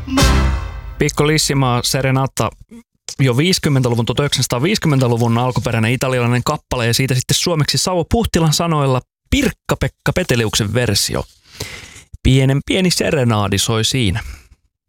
Piccolissima Serenata, jo 50-luvun, 1950-luvun alkuperäinen italialainen kappale ja siitä sitten suomeksi Savo Puhtilan sanoilla Pirkka-Pekka Peteliuksen versio. Pienen pieni serenaadi soi siinä.